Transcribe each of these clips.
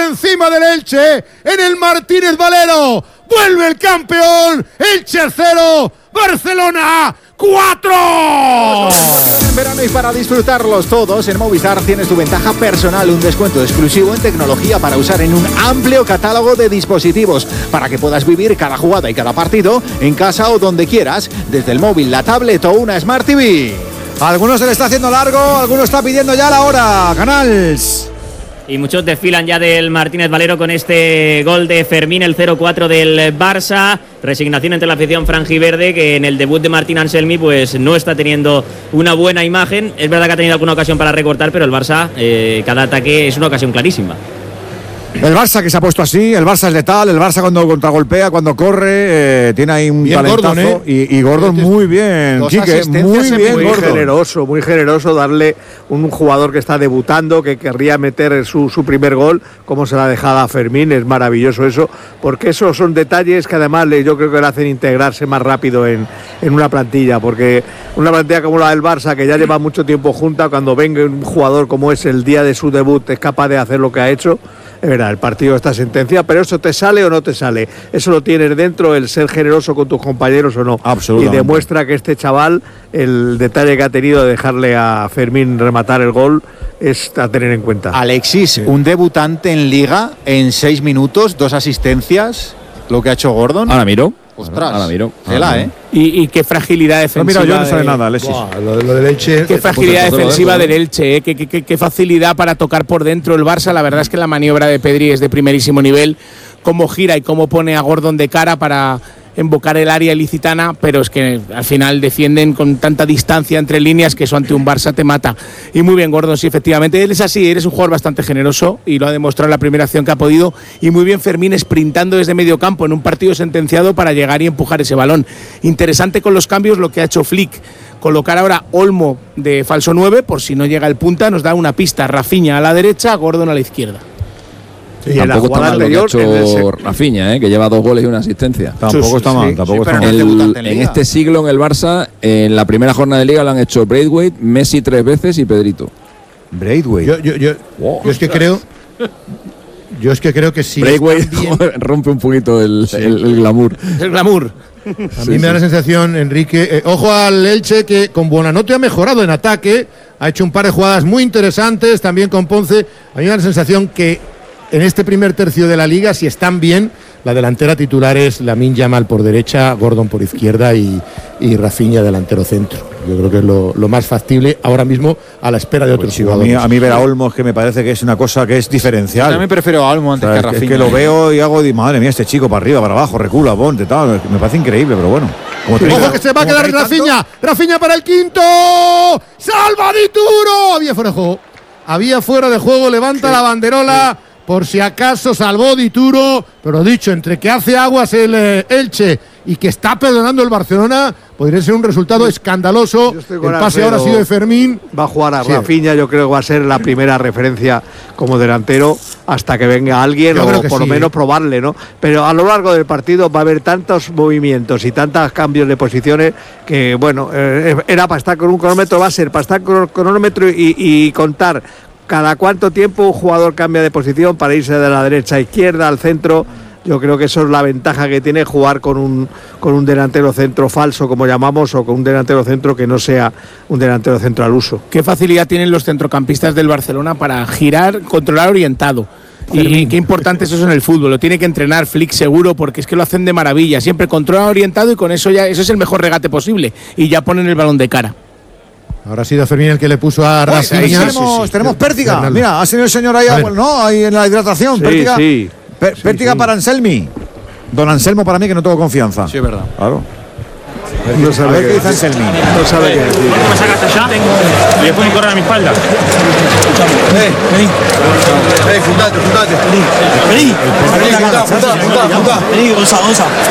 encima del Elche en el Martínez Valero. Vuelve el campeón. Elche 0, Barcelona 4. En verano y para disfrutarlos todos, en Movistar tienes tu ventaja personal, un descuento exclusivo en tecnología para usar en un amplio catálogo de dispositivos, para que puedas vivir cada jugada y cada partido en casa o donde quieras, desde el móvil, la tablet o una Smart TV. A algunos se le está haciendo largo, algunos está pidiendo ya la hora. Canals. Y muchos desfilan ya del Martínez Valero con este gol de Fermín, el 0-4 del Barça. Resignación entre la afición franjiverde, que en el debut de Martín Anselmi pues no está teniendo una buena imagen. Es verdad que ha tenido alguna ocasión para recortar, pero el Barça, cada ataque es una ocasión clarísima. El Barça que se ha puesto así, el Barça es letal, el Barça cuando contragolpea, cuando corre, tiene ahí un bien talentazo. Gordon, y Gordon muy bien, Quique, muy bien Gordon. Muy generoso darle un jugador que está debutando, que querría meter su primer gol, como se la ha dejado a Fermín. Es maravilloso eso, porque esos son detalles que además yo creo que le hacen integrarse más rápido en una plantilla, porque una plantilla como la del Barça, que ya lleva mucho tiempo junta, cuando venga un jugador como es el día de su debut, es capaz de hacer lo que ha hecho. Es verdad, el partido está sentencia, pero eso te sale o no te sale. Eso lo tienes dentro, el ser generoso con tus compañeros o no. Absolutamente. Y demuestra que este chaval, el detalle que ha tenido de dejarle a Fermín rematar el gol, es a tener en cuenta. Alexis, un debutante en Liga en 6 minutos, 2 asistencias, lo que ha hecho Gordon. Ahora miro. Ostras, ahora miro. ¿eh? Y qué fragilidad defensiva. No, mira, yo no sale nada, Alexis. Lo del Elche. Qué fragilidad defensiva del Elche, qué facilidad para tocar por dentro el Barça. La verdad es que la maniobra de Pedri es de primerísimo nivel. Cómo gira y cómo pone a Gordon de cara para embocar el área ilicitana, pero es que al final defienden con tanta distancia entre líneas que eso ante un Barça te mata. Y muy bien Gordon, sí, efectivamente, él es así, eres un jugador bastante generoso y lo ha demostrado en la primera acción que ha podido, y muy bien Fermín sprintando desde medio campo en un partido sentenciado para llegar y empujar ese balón. Interesante con los cambios lo que ha hecho Flick, colocar ahora Olmo de falso 9, por si no llega el punta, nos da una pista, Rafinha a la derecha, Gordon a la izquierda. Sí, tampoco está mal lo que ha hecho Rafinha, que lleva 2 goles y una asistencia. Tampoco está mal, tampoco está mal. En este siglo en el Barça, en la primera jornada de Liga lo han hecho Braithwaite, Messi 3 veces y Pedrito. Braithwaite. Yo es que creo. Yo es que creo que sí. Braithwaite rompe un poquito el glamour. El glamour. A mí me da la sensación, Enrique, ojo al Elche, que con Buonanotte ha mejorado en ataque, ha hecho un par de jugadas muy interesantes, también con Ponce. A mí me da la sensación que en este primer tercio de la Liga, si están bien, la delantera titular es Lamine Yamal por derecha, Gordon por izquierda y Rafinha delantero centro. Yo creo que es lo más factible ahora mismo, a la espera de otros jugadores. A mí ver a Olmo es que me parece que es una cosa que es diferencial. Yo también prefiero a Olmo antes que a Rafinha. Es que lo veo y hago, madre mía, este chico para arriba, para abajo, recula, ponte, tal. Me parece increíble, pero bueno. Ojo que se va a quedar Rafinha. Rafinha para el quinto. ¡Salva Dituro! Había fuera de juego, levanta la banderola. Por si acaso salvó Dituro, pero dicho, entre que hace aguas el Elche y que está perdonando el Barcelona, podría ser un resultado escandaloso. El pase ahora ha sido de Fermín. Va a jugar a Rafinha, yo creo que va a ser la primera referencia como delantero hasta que venga alguien, o por lo menos probarle, ¿no? Pero a lo largo del partido va a haber tantos movimientos y tantos cambios de posiciones que, bueno, era para estar con un cronómetro, va a ser para estar con un cronómetro y contar cada cuánto tiempo un jugador cambia de posición para irse de la derecha a izquierda, al centro. Yo creo que eso es la ventaja que tiene jugar con un delantero centro falso, como llamamos, o con un delantero centro que no sea un delantero centro al uso. Qué facilidad tienen los centrocampistas del Barcelona para girar, controlar orientado. Y qué importante es eso en el fútbol, lo tiene que entrenar Flick seguro, porque es que lo hacen de maravilla, siempre controla orientado y con eso eso es el mejor regate posible y ya ponen el balón de cara. Ahora ha sido Fermín el que le puso a Rafinha. Tenemos pértiga. Mira, ha sido el señor ahí en la hidratación. Pértiga. Pértiga para Anselmi. Don Anselmo para mí, que no tengo confianza. Sí, es verdad. Claro. No sabe a ver qué dice Anselmi. No sabe qué decir. Me sacaste allá y después me corren a mi espalda. Vení. Juntate. Vení, Gonza.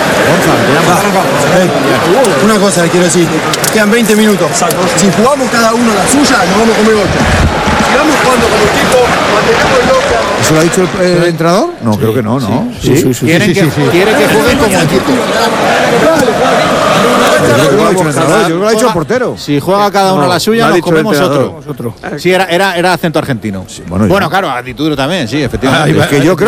Una cosa le quiero decir. Quedan 20 minutos. Si jugamos cada uno la suya, nos vamos a comer 8. Si vamos jugando como equipo, mantengámoslo. ¿Eso lo ha dicho el entrenador? No, creo que no, ¿no? Sí. Quiere que jueguen como equipo. Yo creo que lo ha dicho el portero. Si juega cada uno a la suya, nos comemos otro. Sí, era acento argentino. Sí, bueno, claro, actitud también, sí, efectivamente. Es que yo creo